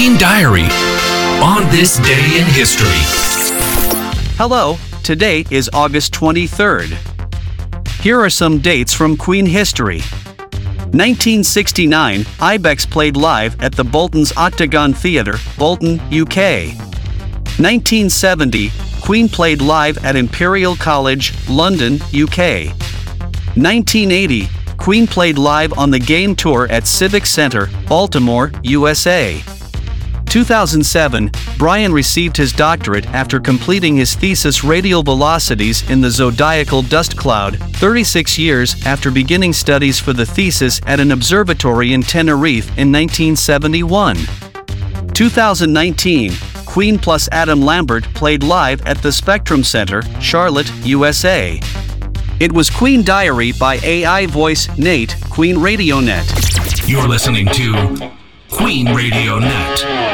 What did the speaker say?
Queen Diary on this day in history. Hello, today is August 23rd. Here are some dates from Queen history. 1969, Ibex played live at the Bolton's Octagon Theatre, Bolton, UK. 1970, Queen played live at Imperial College, London, UK. 1980, Queen played live on the Game Tour at Civic Center, Baltimore, USA. 2007, Brian received his doctorate after completing his thesis Radial Velocities in the Zodiacal Dust Cloud, 36 years after beginning studies for the thesis at an observatory in Tenerife in 1971. 2019, Queen plus Adam Lambert played live at the Spectrum Center, Charlotte, USA. It was Queen Diary by AI voice Nate, Queen Radio Net. You're listening to Queen Radio Net.